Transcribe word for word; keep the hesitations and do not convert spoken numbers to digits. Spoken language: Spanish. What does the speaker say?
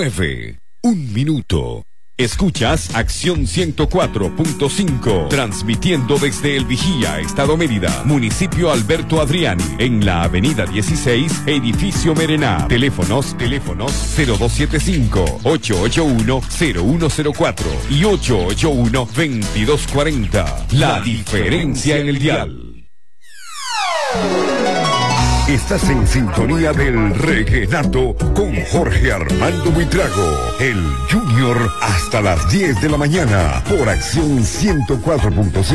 nueve. Un minuto. Escuchas Acción ciento cuatro punto cinco, transmitiendo desde El Vigía, Estado Mérida, municipio Alberto Adriani, en la avenida dieciséis, edificio Merená. Teléfonos, teléfonos cero dos siete cinco, ocho ocho uno, cero uno cero cuatro y ocho ocho uno, veintidós cuarenta. La diferencia en el dial. Estás en sintonía del Reguenato con Jorge Armando Buitrago, el Junior, hasta las diez de la mañana, por Acción ciento cuatro punto cinco.